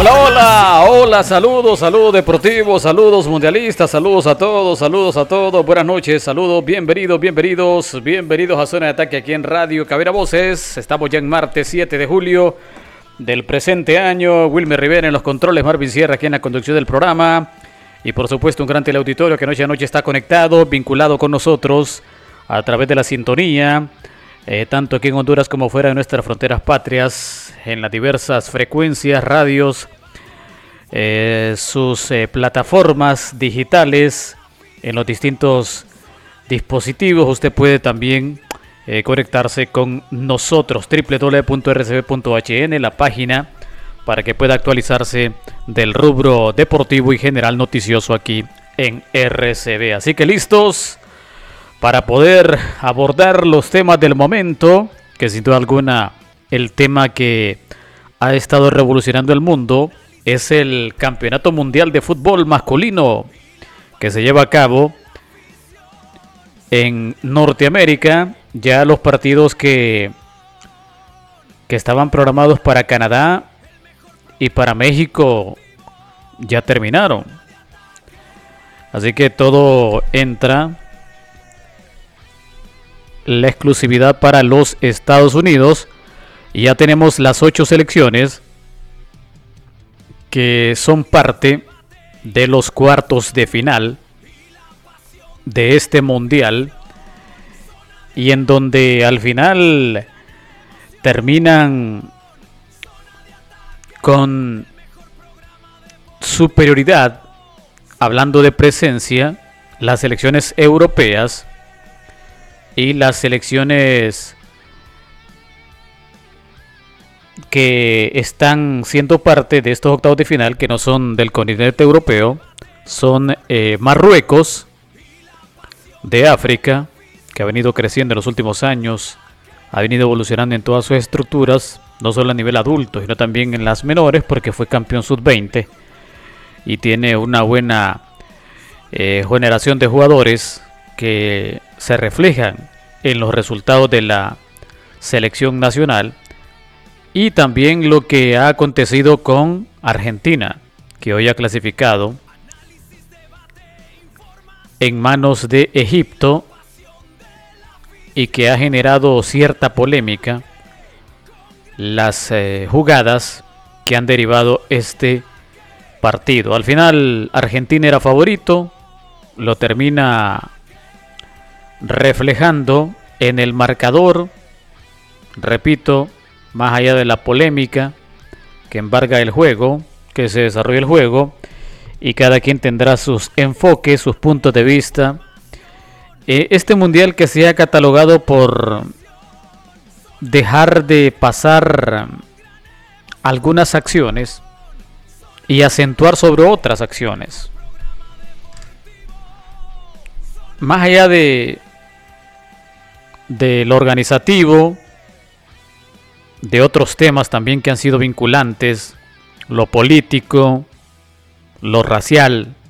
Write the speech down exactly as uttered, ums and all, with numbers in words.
Hola, hola, hola, saludos, saludos deportivos, saludos mundialistas, saludos a todos, saludos a todos, buenas noches, saludos, bienvenidos, bienvenidos, bienvenidos a Zona de Ataque aquí en Radio Cabera Voces. Estamos ya en martes siete de julio del presente año. Wilmer Rivera en los controles, Marvin Sierra aquí en la conducción del programa y por supuesto un gran teleauditorio que noche a noche está conectado, vinculado con nosotros a través de la sintonía. Eh, tanto aquí en Honduras como fuera de nuestras fronteras patrias, en las diversas frecuencias, radios, eh, sus eh, plataformas digitales, en los distintos dispositivos. Usted puede también eh, conectarse con nosotros, doble u doble u doble u punto r c b punto h n, la página para que pueda actualizarse del rubro deportivo y general noticioso aquí en R C B. Así que listos para poder abordar los temas del momento, que sin duda alguna el tema que ha estado revolucionando el mundo es el Campeonato Mundial de Fútbol Masculino que se lleva a cabo en Norteamérica. Ya los partidos que, que estaban programados para Canadá y para México ya terminaron. Así que todo entra la exclusividad para los Estados Unidos y ya tenemos las ocho selecciones que son parte de los cuartos de final de este mundial y en donde al final terminan con superioridad, hablando de presencia, las selecciones europeas y las selecciones que están siendo parte de estos octavos de final, que no son del continente europeo, son eh, Marruecos, de África, que ha venido creciendo en los últimos años, ha venido evolucionando en todas sus estructuras, no solo a nivel adulto, sino también en las menores, porque fue campeón sub veinte y tiene una buena eh, generación de jugadores que se reflejan en los resultados de la selección nacional, y también lo que ha acontecido con Argentina, que hoy ha clasificado en manos de Egipto y que ha generado cierta polémica las eh, jugadas que han derivado este partido. Al final Argentina era favorito, lo termina reflejando en el marcador, repito, más allá de la polémica que embarga el juego, que se desarrolla el juego, y cada quien tendrá sus enfoques, sus puntos de vista. Eh, este mundial que se ha catalogado por dejar de pasar algunas acciones y acentuar sobre otras acciones. Más allá de de lo organizativo, de otros temas también que han sido vinculantes, lo político, lo racial,